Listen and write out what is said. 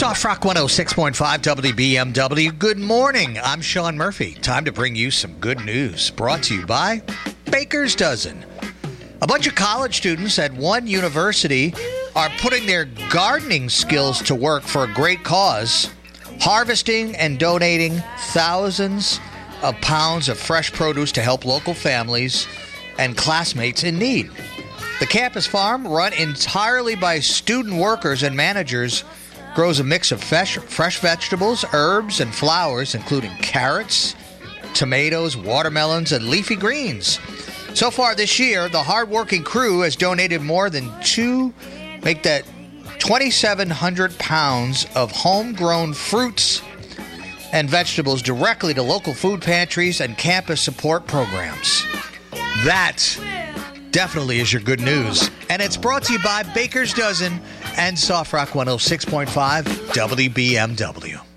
Soft Rock 106.5 WBMW. Good morning. I'm Sean Murphy. Time to bring you some good news. Brought to you by Baker's Dozen. A bunch of college students at one university are putting their gardening skills to work for a great cause, harvesting and donating thousands of pounds of fresh produce to help local families and classmates in need. The campus farm, run entirely by student workers and managers, grows a mix of fresh vegetables, herbs, and flowers, including carrots, tomatoes, watermelons, and leafy greens. So far this year, the hardworking crew has donated more than 2,700 pounds of homegrown fruits and vegetables directly to local food pantries and campus support programs. That definitely is your good news. And it's brought to you by Baker's Dozen and Soft Rock 106.5 WBMW.